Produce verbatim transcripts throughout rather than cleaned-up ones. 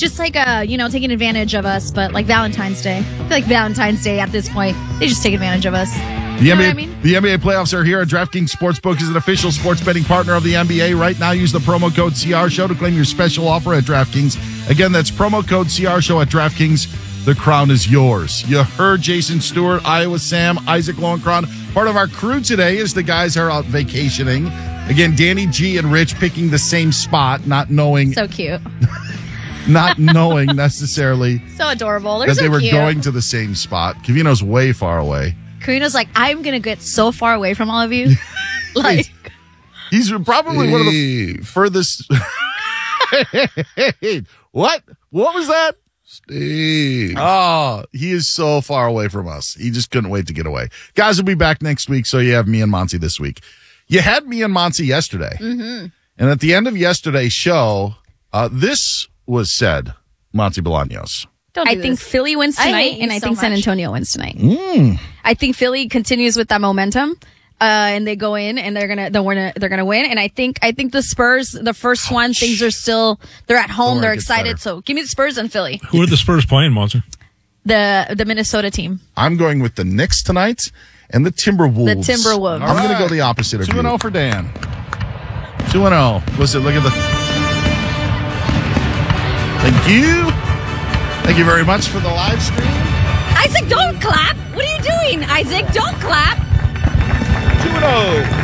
just like, uh, you know, taking advantage of us, but like Valentine's Day. I feel like Valentine's Day at this point, they just take advantage of us. The You know N B A, what I mean? the N B A playoffs are here, and DraftKings Sportsbook is an official sports betting partner of the N B A. Right now, use the promo code C R Show to claim your special offer at DraftKings. Again, that's promo code C R Show at DraftKings. The crown is yours. You heard Jason Stewart, Iowa Sam, Isaac Lowenkron. Part of our crew today is the guys who are out vacationing. Again, Danny G and Rich picking the same spot, not knowing, So cute. not knowing necessarily So adorable. They're that so they were cute. going to the same spot. Kavino's way far away. Karina's like, I'm going to get so far away from all of you. Like, He's probably one of the f- furthest. What? What was that? Steve. Oh, he is so far away from us. He just couldn't wait to get away. Guys will be back next week, so you have me and Monty this week. You had me and Monty yesterday. mm-hmm. And at the end of yesterday's show, uh, this was said, Monty Bolaños. Don't do I think this. Philly wins I tonight, hate you and I so think San much. Antonio wins tonight. Mm. I think Philly continues with that momentum, uh, and they go in and they're gonna they're gonna they're gonna win. And I think I think the Spurs, the first one, things are still they're at home, Don't they're worry, it gets excited. better. So give me the Spurs and Philly, Who are the Spurs playing, Monster? the the Minnesota team. I'm going with the Knicks tonight and the Timberwolves. The Timberwolves. I'm going to All go right. the opposite of two you. and oh for Dan. two and oh. Listen, look at the. Thank you. Thank you very much for the live stream. Isaac, don't clap. What are you doing, Isaac? Don't clap. two and oh.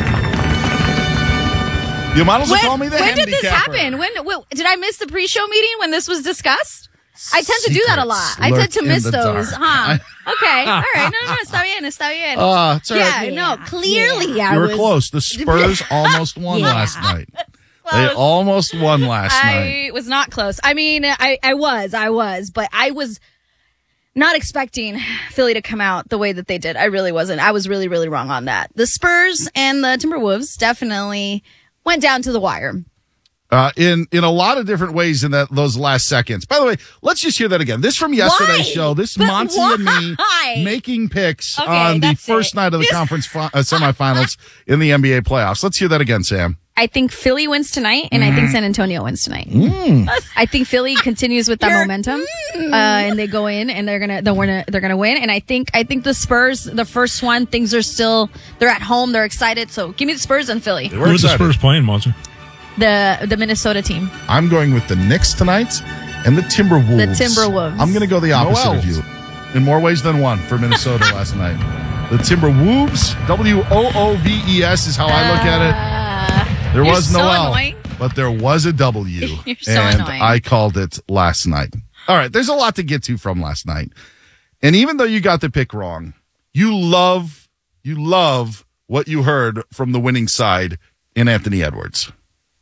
The models will When, call me the when did this handicapper. happen? When, when did I miss the pre-show meeting when this was discussed? I tend to do that a lot. I Secrets tend to lurk miss in the those. dark. Huh? Okay. All right. No, no, no. Está bien. Está bien. Uh, it's all yeah, right. no. Clearly, I You were was. close. The Spurs almost won Yeah. last night. They Close. almost won last night. I was not close. I mean, I, I was, I was, but I was not expecting Philly to come out the way that they did. I really wasn't. I was really, really wrong on that. The Spurs and the Timberwolves definitely went down to the wire. Uh, in in a lot of different ways in that those last seconds. By the way, let's just hear that again. This from yesterday's Why? show. This But Monty and me why? making picks Okay, on the that's first it. night of the conference fi- uh, semifinals in the N B A playoffs. Let's hear that again, Sam. I think Philly wins tonight, and I think San Antonio wins tonight. Mm. I think Philly continues with that momentum, uh, and they go in and they're gonna they're gonna they're gonna win. And I think I think the Spurs, the first one, things are still they're at home, they're excited. So give me the Spurs and Philly, We're Who are the excited. Spurs playing, Monster? the the Minnesota team. I'm going with the Knicks tonight and the Timberwolves. The Timberwolves. I'm going to go the opposite Noels. of you in more ways than one for Minnesota last night. The Timberwolves, W O O V E S is how I look at it. There You're was so no L, annoying. but there was a W. You're so and annoying. I called it last night. All right, there's a lot to get to from last night. And even though you got the pick wrong, you love, you love what you heard from the winning side in Anthony Edwards.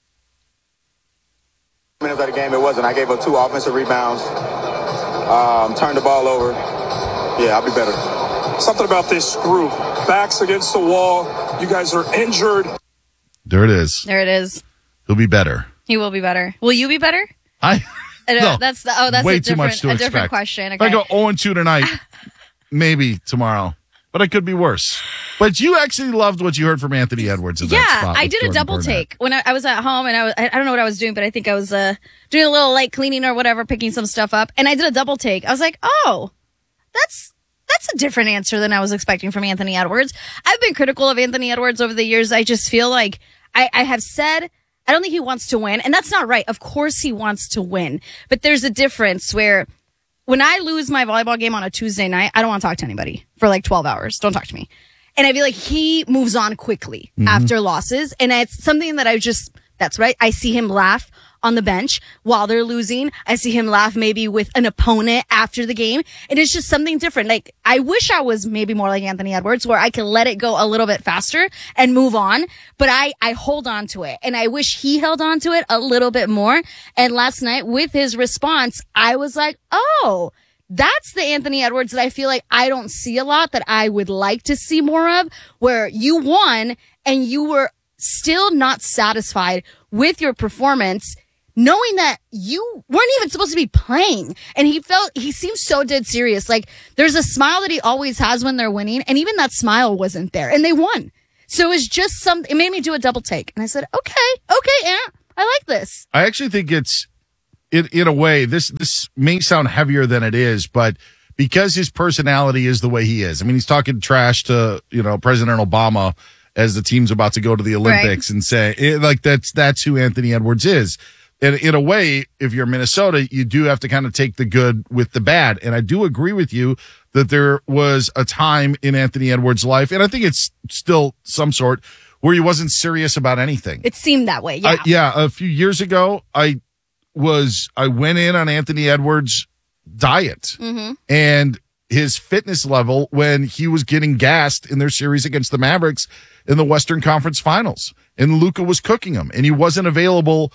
Minutes of the game, it wasn't. I gave up two offensive rebounds, um, turned the ball over. Yeah, I'll be better. Something about this group. Backs against the wall. You guys are injured. There it is. There it is. He'll be better. He will be better. Will you be better? I Uh, no, that's the oh, that's way a too different much to a expect. different question. If I Okay. go oh and two tonight, maybe tomorrow, but it could be worse. But you actually loved what you heard from Anthony Edwards in that Yeah, spot. I with did a Jordan double Burnett. take when I, I was at home, and I was I, I don't know what I was doing, but I think I was uh doing a little light cleaning or whatever, picking some stuff up, and I did a double take. I was like, oh, that's that's a different answer than I was expecting from Anthony Edwards. I've been critical of Anthony Edwards over the years. I just feel like I, I have said I don't think he wants to win, and that's not right. Of course he wants to win, but there's a difference where when I lose my volleyball game on a Tuesday night, I don't want to talk to anybody for like twelve hours. Don't talk to me. And I feel like he moves on quickly after losses. And it's something that I just, that's right. I see him laugh on the bench while they're losing. I see him laugh maybe with an opponent after the game. And it's just something different. Like, I wish I was maybe more like Anthony Edwards where I could let it go a little bit faster and move on. But I, I hold on to it. And I wish he held on to it a little bit more. And last night with his response, I was like, oh, that's the Anthony Edwards that I feel like I don't see a lot that I would like to see more of, where you won and you were still not satisfied with your performance, knowing that you weren't even supposed to be playing. And he felt, he seems so dead serious. Like there's a smile that he always has when they're winning. And even that smile wasn't there and they won. So it's just some, it made me do a double take. And I said, okay, okay, Aunt, I like this. I actually think it's in, in a way, this this may sound heavier than it is, but because his personality is the way he is. I mean, he's talking trash to, you know, President Obama as the team's about to go to the Olympics, right, and say, it, like, that's that's who Anthony Edwards is. And in a way, if you're Minnesota, you do have to kind of take the good with the bad. And I do agree with you that there was a time in Anthony Edwards' life, and I think it's still some sort, where he wasn't serious about anything. It seemed that way, yeah. I, yeah, a few years ago, I was I went in on Anthony Edwards' diet, mm-hmm, and his fitness level when he was getting gassed in their series against the Mavericks in the Western Conference Finals. And Luka was cooking him, and he wasn't available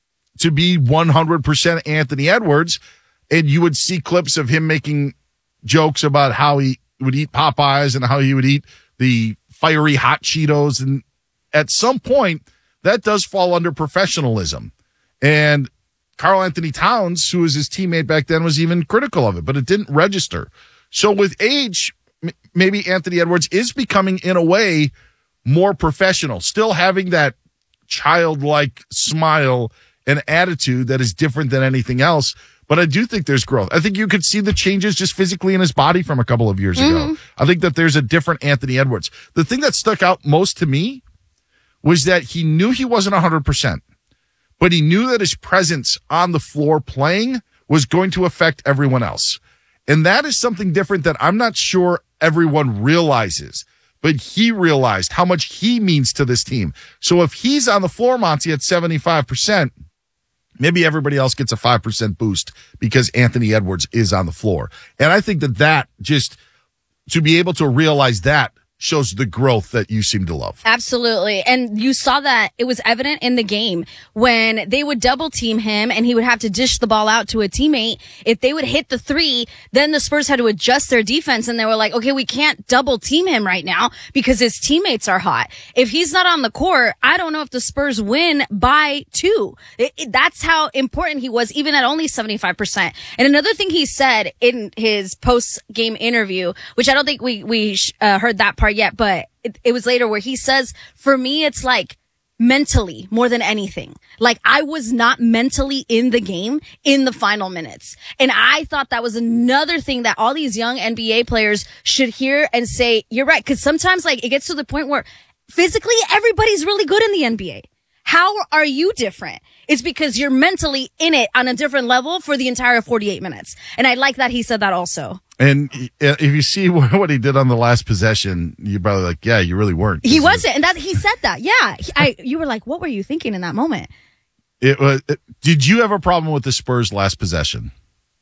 to be one hundred percent Anthony Edwards. And you would see clips of him making jokes about how he would eat Popeyes and how he would eat the fiery hot Cheetos. And at some point, that does fall under professionalism. And Karl Anthony Towns, who was his teammate back then, was even critical of it, but it didn't register. So with age, m- maybe Anthony Edwards is becoming, in a way, more professional, still having that childlike smile and attitude that is different than anything else. But I do think there's growth. I think you could see the changes just physically in his body from a couple of years mm-hmm. ago. I think that there's a different Anthony Edwards. The thing that stuck out most to me was that he knew he wasn't one hundred percent, but he knew that his presence on the floor playing was going to affect everyone else. And that is something different that I'm not sure everyone realizes. But he realized how much he means to this team. So if he's on the floor, Monty, at seventy-five percent, maybe everybody else gets a five percent boost because Anthony Edwards is on the floor. And I think that that just, to be able to realize that, shows the growth that you seem to love. Absolutely. And you saw that it was evident in the game when they would double team him and he would have to dish the ball out to a teammate. If they would hit the three, then the Spurs had to adjust their defense and they were like, okay, we can't double team him right now because his teammates are hot. If he's not on the court, I don't know if the Spurs win by two. It, it, that's how important he was, even at only seventy-five percent. And another thing he said in his post-game interview, which I don't think we, we uh, heard that part yet, but it, it was later where he says, for me, it's like mentally more than anything. Like I was not mentally in the game in the final minutes. And I thought that was another thing that all these young N B A players should hear and say, you're right. Cause sometimes like it gets to the point where physically everybody's really good in the N B A. How are you different? It's because you're mentally in it on a different level for the entire forty-eight minutes. And I like that he said that also. And if you see what he did on the last possession, you're probably like, yeah, you really weren't. He wasn't. And that he said that. Yeah. I, you were like, what were you thinking in that moment? It was, did you have a problem with the Spurs last possession?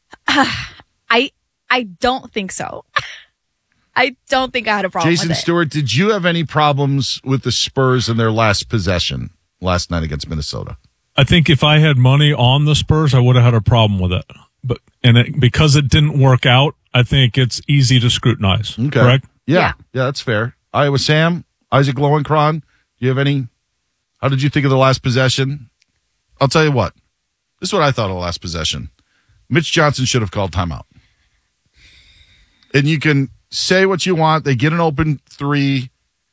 I, I don't think so. I don't think I had a problem Jason with it. Stewart, did you have any problems with the Spurs in their last possession last night against Minnesota? I think if I had money on the Spurs, I would have had a problem with it. But and it, because it didn't work out, I think it's easy to scrutinize. Okay. Correct? Yeah. Yeah. Yeah, that's fair. Iowa Sam, Isaac Lowenkron, do you have any? How did you think of the last possession? I'll tell you what. This is what I thought of the last possession. Mitch Johnson should have called timeout. And you can say what you want. They get an open three,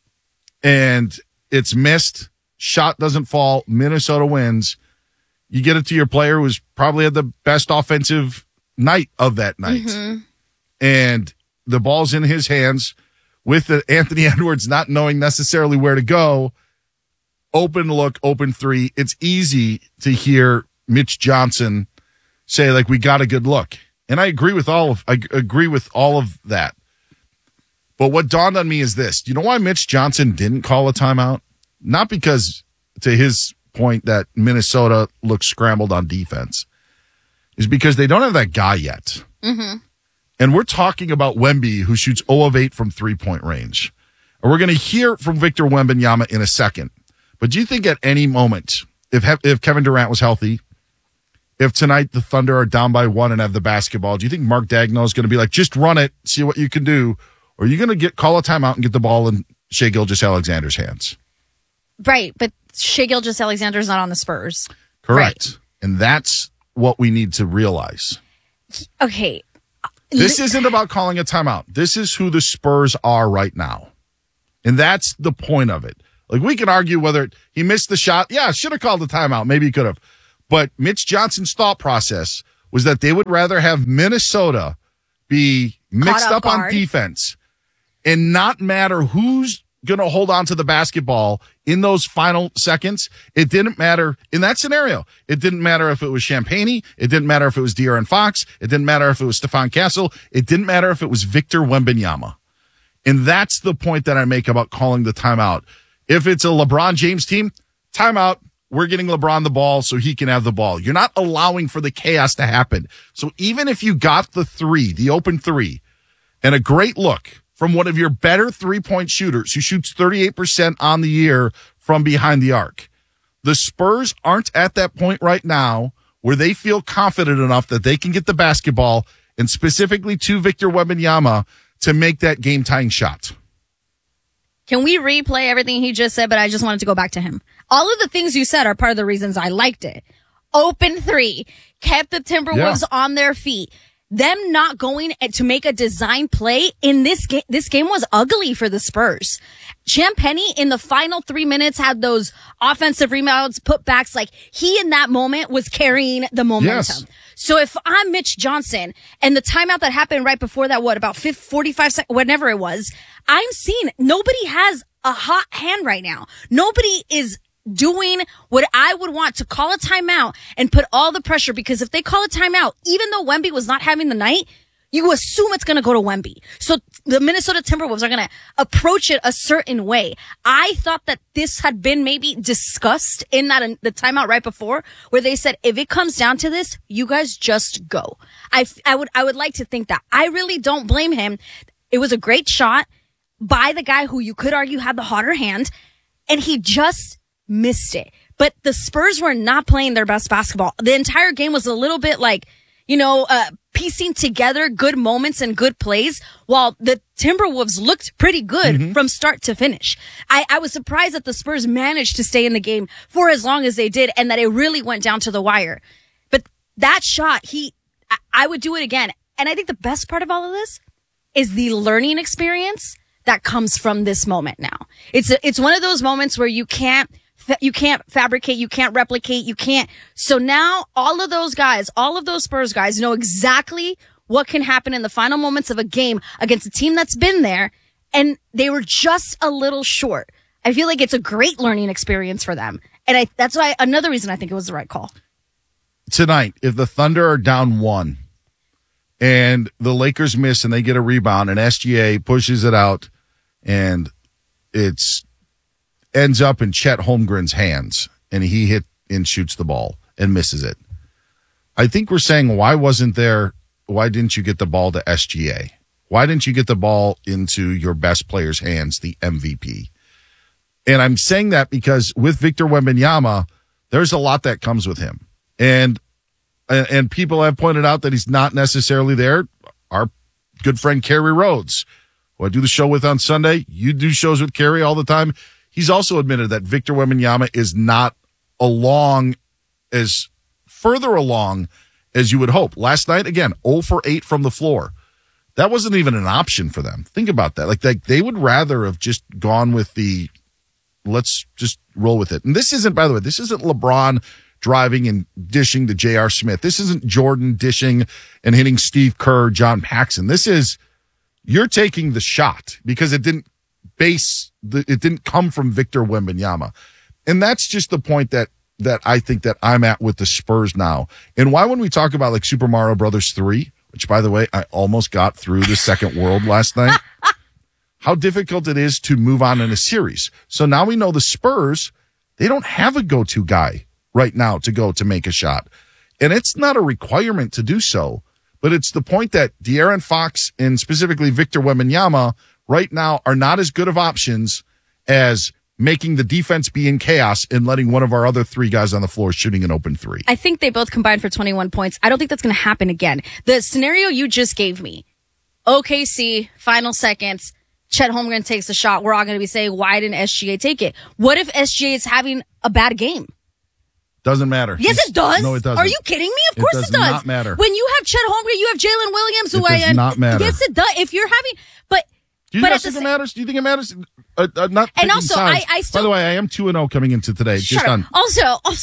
and it's missed. Shot doesn't fall. Minnesota wins. You get it to your player who's probably had the best offensive night of that night. Mm-hmm. And the ball's in his hands with the Anthony Edwards not knowing necessarily where to go. Open look, open three. It's easy to hear Mitch Johnson say, like, we got a good look. And I agree with all of I agree with all of that. But what dawned on me is this. Do you know why Mitch Johnson didn't call a timeout? Not because, to his point, that Minnesota looks scrambled on defense. Is because they don't have that guy yet. Mm-hmm. And we're talking about Wemby, who shoots zero of eight from three-point range. And we're going to hear from Victor Wembanyama in a second. But do you think at any moment, if if Kevin Durant was healthy, if tonight the Thunder are down by one and have the basketball, do you think Mark Daigneault is going to be like, just run it, see what you can do? Or are you going to get call a timeout and get the ball in Shai Gilgeous-Alexander's hands? Right, but Shai Gilgeous-Alexander's not on the Spurs. Correct. Right. And that's what we need to realize. Okay. This isn't about calling a timeout. This is who the Spurs are right now. And that's the point of it. Like, we can argue whether he missed the shot. Yeah, should have called the timeout. Maybe he could have. But Mitch Johnson's thought process was that they would rather have Minnesota be mixed Caught up off on guard. defense and not matter who's going to hold on to the basketball in those final seconds. It didn't matter in that scenario. It didn't matter if it was Champagny. It didn't matter if it was De'Aaron Fox. It didn't matter if it was Stephon Castle. It didn't matter if it was Victor Wembanyama. And that's the point that I make about calling the timeout. If it's a LeBron James team, timeout. We're getting LeBron the ball so he can have the ball. You're not allowing for the chaos to happen. So even if you got the three, the open three, and a great look from one of your better three-point shooters who shoots thirty-eight percent on the year from behind the arc, the Spurs aren't at that point right now where they feel confident enough that they can get the basketball, and specifically to Victor Wembanyama, to make that game-tying shot. Can we replay everything he just said? But I just wanted to go back to him. All of the things you said are part of the reasons I liked it. Open three, kept the Timberwolves Yeah. on their feet. Them not going to make a design play in this game, this game was ugly for the Spurs. Champagny in the final three minutes had those offensive rebounds, putbacks. Like he in that moment was carrying the momentum. Yes. So if I'm Mitch Johnson and the timeout that happened right before that, what, about forty-five seconds, whatever it was, I'm seeing nobody has a hot hand right now. Nobody is doing what I would want to call a timeout and put all the pressure, because if they call a timeout, even though Wemby was not having the night, you assume it's going to go to Wemby. So the Minnesota Timberwolves are going to approach it a certain way. I thought that this had been maybe discussed in that, the timeout right before, where they said, if it comes down to this, you guys just go. I, I would, I would like to think that. I really don't blame him. It was a great shot by the guy who you could argue had the hotter hand, and he just missed it. But the Spurs were not playing their best basketball. The entire game was a little bit like, you know, uh, piecing together good moments and good plays, while the Timberwolves looked pretty good mm-hmm. from start to finish. I, I was surprised that the Spurs managed to stay in the game for as long as they did, and that it really went down to the wire. But that shot, he, I, I would do it again. And I think the best part of all of this is the learning experience that comes from this moment now. It's a, it's one of those moments where you can't, you can't fabricate, you can't replicate, you can't. So now all of those guys, all of those Spurs guys know exactly what can happen in the final moments of a game against a team that's been there, and they were just a little short. I feel like it's a great learning experience for them. And I, that's why another reason I think it was the right call. Tonight, if the Thunder are down one and the Lakers miss and they get a rebound and S G A pushes it out and it's ends up in Chet Holmgren's hands, and he hit and shoots the ball and misses it. I think we're saying, why wasn't there, why didn't you get the ball to S G A? Why didn't you get the ball into your best player's hands, the M V P? And I'm saying that because with Victor Wembanyama, there's a lot that comes with him. And, and people have pointed out that he's not necessarily there. Our good friend Kerry Rhodes, who I do the show with on Sunday, you do shows with Kerry all the time. He's also admitted that Victor Wembanyama is not along as further along as you would hope. Last night, again, zero for eight from the floor. That wasn't even an option for them. Think about that. Like they, they would rather have just gone with the, let's just roll with it. And this isn't, by the way, this isn't LeBron driving and dishing to J R. Smith. This isn't Jordan dishing and hitting Steve Kerr, John Paxson. This is, you're taking the shot because it didn't base the, it didn't come from Victor Wembanyama. And that's just the point that, that I think that I'm at with the Spurs now. And why, when we talk about like Super Mario Brothers three, which by the way, I almost got through the second world last night, how difficult it is to move on in a series. So now we know the Spurs, they don't have a go-to guy right now to go to make a shot. And it's not a requirement to do so, but it's the point that De'Aaron Fox and specifically Victor Wembanyama right now are not as good of options as making the defense be in chaos and letting one of our other three guys on the floor shooting an open three. I think they both combined for twenty-one points. I don't think that's going to happen again. The scenario you just gave me, O K C, final seconds, Chet Holmgren takes the shot. We're all going to be saying, why didn't S G A take it? What if S G A is having a bad game? Doesn't matter. Yes, it does. No, it doesn't. Are you kidding me? Of course it does. It does not matter. When you have Chet Holmgren, you have Jalen Williams. Who it does I, not matter. Yes, it does. If you're having, but do you but think it matters? Do you think it matters? Uh, uh, not and also, sides. I, I still. By the way, I am two and zero coming into today. Sure. Just on. Also, also,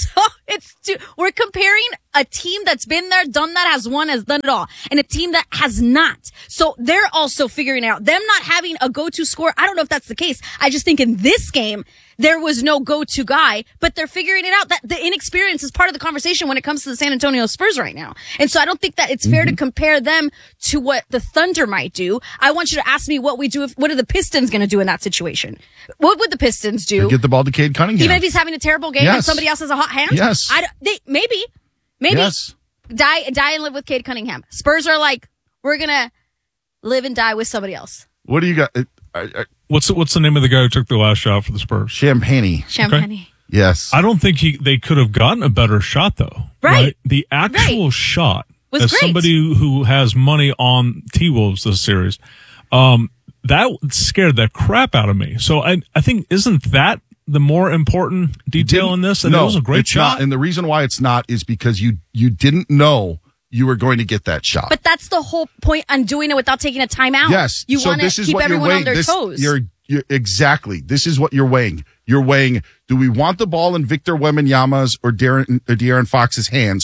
It's too, we're comparing a team that's been there, done that, has won, has done it all, and a team that has not. So they're also figuring it out. Them not having a go-to scorer, I don't know if that's the case. I just think in this game, there was no go-to guy, but they're figuring it out. That the inexperience is part of the conversation when it comes to the San Antonio Spurs right now. And so I don't think that it's fair mm-hmm. to compare them to what the Thunder might do. I want you to ask me what we do. If, what are the Pistons going to do in that situation? What would the Pistons do? They get the ball to Cade Cunningham. Even if he's having a terrible game yes. and somebody else has a hot hand? Yes. I, they, maybe. Maybe. Yes. Die, die and live with Cade Cunningham. Spurs are like, we're going to live and die with somebody else. What do you got? I, I, What's the, what's the name of the guy who took the last shot for the Spurs? Champagne. Champagne. Okay. Yes. I don't think he they could have gotten a better shot, though. Right. The actual right. shot, was as great. somebody who has money on T-Wolves this series, um, that scared the crap out of me. So I, I think, isn't that the more important detail in this? And no, it was a great it's shot. Not. And the reason why it's not is because you you didn't know you were going to get that shot. But that's the whole point on doing it without taking a timeout. Yes. You so want this to is keep what everyone you're weighing. on their this, toes. You're, you're, exactly. This is what you're weighing. You're weighing, do we want the ball in Victor Wembanyama's or Darren, or De'Aaron Fox's hands,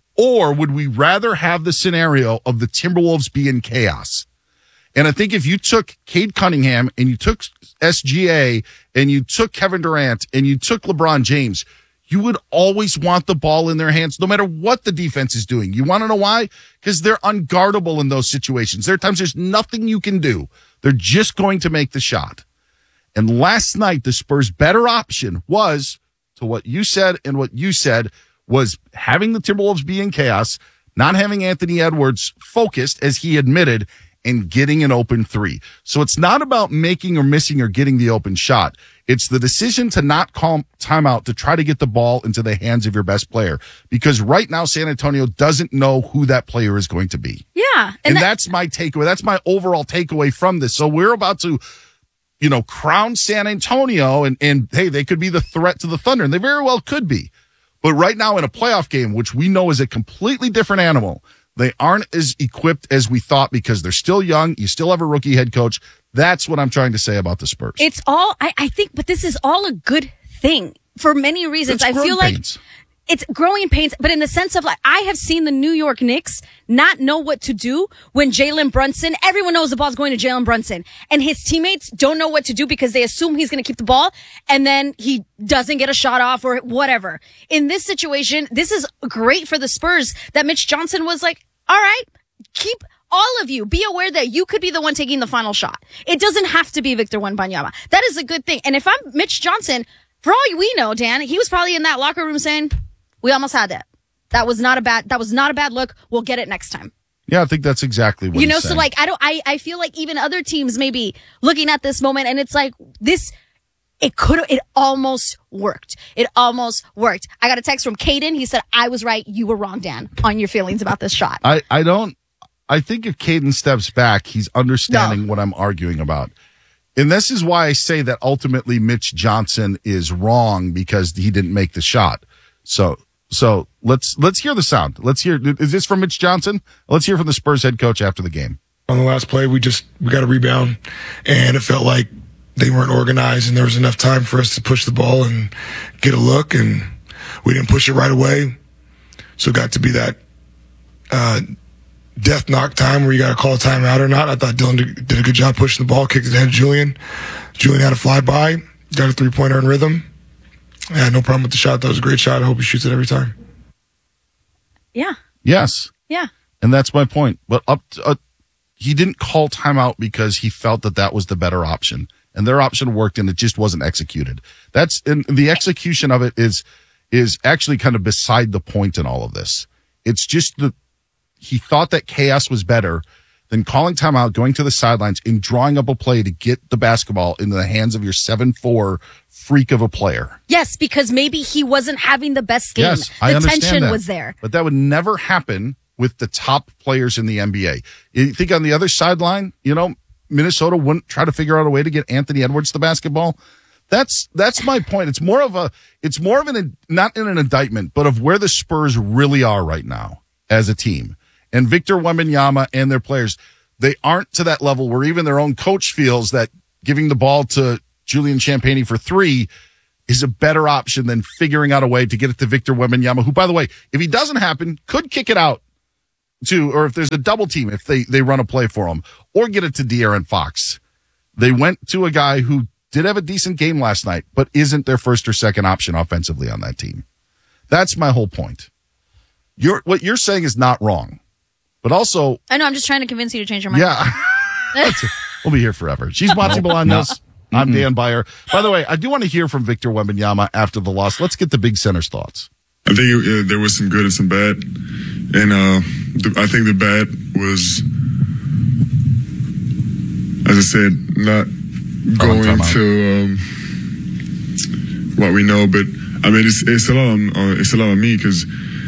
or would we rather have the scenario of the Timberwolves be in chaos? And I think if you took Cade Cunningham and you took S G A and you took Kevin Durant and you took LeBron James, you would always want the ball in their hands no matter what the defense is doing. You want to know why? Because they're unguardable in those situations. There are times there's nothing you can do. They're just going to make the shot. And last night, the Spurs' better option was, to what you said and what you said, was having the Timberwolves be in chaos, not having Anthony Edwards focused, as he admitted, and getting an open three. So it's not about making or missing or getting the open shot. It's the decision to not call timeout to try to get the ball into the hands of your best player. Because right now, San Antonio doesn't know who that player is going to be. Yeah. And, And, that, that's my takeaway. That's my overall takeaway from this. So we're about to, you know, crown San Antonio and, and hey, they could be the threat to the Thunder, and they very well could be. But right now in a playoff game, which we know is a completely different animal, they aren't as equipped as we thought because they're still young. You still have a rookie head coach. That's what I'm trying to say about the Spurs. it's all, I, I think, but this is all a good thing for many reasons. It's I feel growing like pains. it's growing pains, but in the sense of like, I have seen the New York Knicks not know what to do when Jalen Brunson, everyone knows the ball's going to Jalen Brunson, and his teammates don't know what to do because they assume he's going to keep the ball, and then he doesn't get a shot off or whatever. In this situation, this is great for the Spurs that Mitch Johnson was like, all right, keep all of you, be aware that you could be the one taking the final shot. It doesn't have to be Victor Wembanyama. That is a good thing. And if I'm Mitch Johnson, for all we know, Dan, he was probably in that locker room saying, we almost had that. That was not a bad, that was not a bad look. We'll get it next time. Yeah, I think that's exactly what You know, he's so saying. like, I don't, I, I feel like even other teams may be looking at this moment and it's like, this, it could have, it almost worked. It almost worked. I got a text from Caden. He said, I was right. You were wrong, Dan, on your feelings about this shot. I, I don't, I think if Caden steps back, he's understanding No. what I'm arguing about. And this is why I say that ultimately Mitch Johnson is wrong because he didn't make the shot. So, so let's, let's hear the sound. Let's hear, is this from Mitch Johnson? Let's hear from the Spurs head coach after the game. On the last play, we just, we got a rebound and it felt like they weren't organized and there was enough time for us to push the ball and get a look, and we didn't push it right away. So it got to be that, uh, death knock time where you got to call a timeout or not. I thought Dylan did, did a good job pushing the ball, kicked it ahead of Julian. Julian had a fly by, got a three pointer in rhythm. I had no problem with the shot. That was a great shot. I hope he shoots it every time. Yeah. Yes. Yeah. And that's my point. But up to, uh, he didn't call timeout because he felt that that was the better option. And their option worked and it just wasn't executed. That's, and the execution of it is, is actually kind of beside the point in all of this. It's just the, he thought that chaos was better than calling timeout, going to the sidelines, and drawing up a play to get the basketball into the hands of your seven four freak of a player. Yes, because maybe he wasn't having the best game. Yes, the I understand tension that. was there. But that would never happen with the top players in the N B A. You think on the other sideline, you know, Minnesota wouldn't try to figure out a way to get Anthony Edwards the basketball. That's, that's my point. It's more of a, it's more of an, not in an indictment, but of where the Spurs really are right now as a team. And Victor Wembanyama and their players, they aren't to that level where even their own coach feels that giving the ball to Julian Champagnie for three is a better option than figuring out a way to get it to Victor Wembanyama, who, by the way, if he doesn't happen, could kick it out to, or if there's a double team, if they, they run a play for him, or get it to De'Aaron Fox. They went to a guy who did have a decent game last night, but isn't their first or second option offensively on that team. That's my whole point. You're, what you're saying is not wrong, but also. I know, I'm just trying to convince you to change your mind. Yeah. We'll be here forever. She's Monty Bolaños. I'm Dan Beyer. By the way, I do want to hear from Victor Wembanyama after the loss. Let's get the big center's thoughts. I think uh, there was some good and some bad. And uh, the, I think the bad was, as I said, not going to um, what we know. But, I mean, it's, it's, a, lot on, uh, it's a lot on me because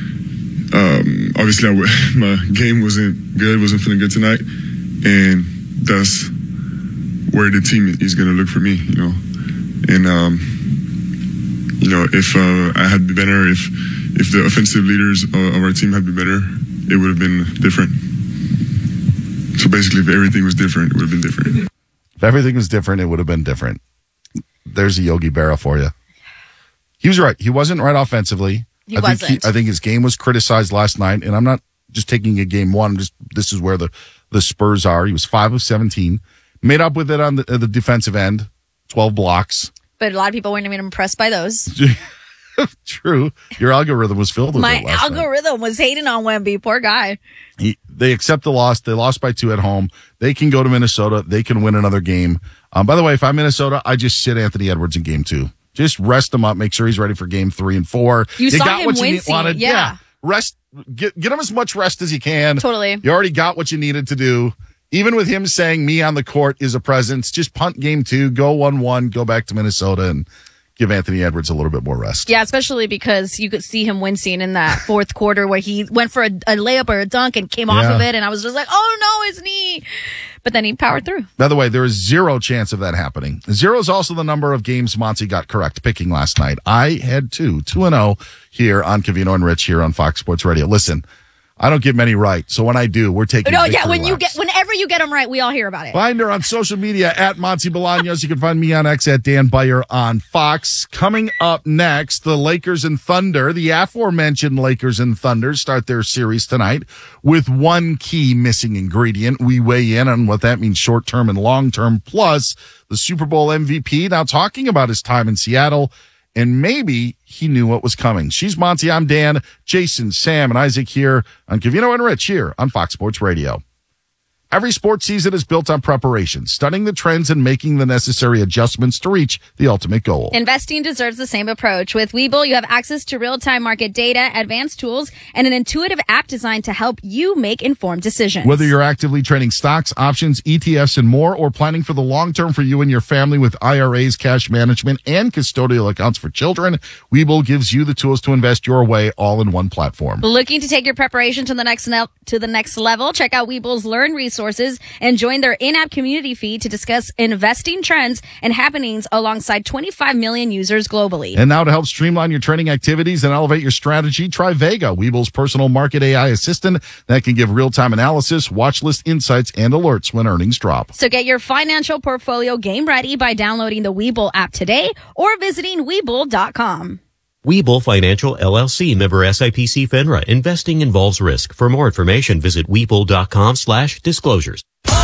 um, obviously I, my game wasn't good, wasn't feeling good tonight. And that's where the team is going to look for me, you know. And, um, you know, if uh, I had been better, if if the offensive leaders of our team had been better, it would have been different. So basically, if everything was different, it would have been different. If everything was different, it would have been different. There's a Yogi Berra for you. He was right. He wasn't right offensively. He I wasn't. Think he, I think his game was criticized last night, and I'm not just taking a game one. Just this is where the, the Spurs are. He was five of seventeen. Made up with it on the, the defensive end, twelve blocks. But a lot of people weren't even impressed by those. True. Your algorithm was filled with My it last algorithm night. was hating on Wemby. Poor guy. He, they accept the loss. They lost by two at home. They can go to Minnesota. They can win another game. Um, by the way, if I'm Minnesota, I just sit Anthony Edwards in game two. Just rest him up. Make sure he's ready for game three and four. You saw got him what you wincing, wanted. yeah. yeah. Rest. Get, get him as much rest as you can. Totally. You already got what you needed to do. Even with him saying me on the court is a presence, just punt game two, go one one, go back to Minnesota and give Anthony Edwards a little bit more rest. Yeah, especially because you could see him wincing in that fourth quarter where he went for a, a layup or a dunk and came off Yeah. of it. And I was just like, oh no, his knee. But then he powered through. By the way, there is zero chance of that happening. Zero is also the number of games Monty got correct picking last night. I had two, two and oh here on Covino and Rich here on Fox Sports Radio. Listen, I don't get many right. So when I do, we're taking No, yeah, victory when you laps. get, whenever you get them right, we all hear about it. Find her on social media at Monty Bolaños. You can find me on X at Dan Beyer on Fox. Coming up next, the Lakers and Thunder, the aforementioned Lakers and Thunder start their series tonight with one key missing ingredient. We weigh in on what that means short-term and long-term, plus the Super Bowl M V P now talking about his time in Seattle. And maybe he knew what was coming. She's Monty. I'm Dan, Jason, Sam, and Isaac here on Covino and Rich here on Fox Sports Radio. Every sports season is built on preparation, studying the trends and making the necessary adjustments to reach the ultimate goal. Investing deserves the same approach. With Webull, you have access to real-time market data, advanced tools, and an intuitive app designed to help you make informed decisions. Whether you're actively trading stocks, options, E T Fs, and more, or planning for the long term for you and your family with I R As, cash management, and custodial accounts for children, Webull gives you the tools to invest your way all in one platform. Looking to take your preparation to the next ne- to the next level? Check out Webull's Learn resources and join their in-app community feed to discuss investing trends and happenings alongside twenty-five million users globally. And now to help streamline your trading activities and elevate your strategy, try Vega, Webull's personal market A I assistant that can give real-time analysis, watch list insights, and alerts when earnings drop. So get your financial portfolio game ready by downloading the Webull app today or visiting Webull dot com. Webull Financial L L C, member S I P C FINRA. Investing involves risk. For more information, visit Webull dot com slash disclosures.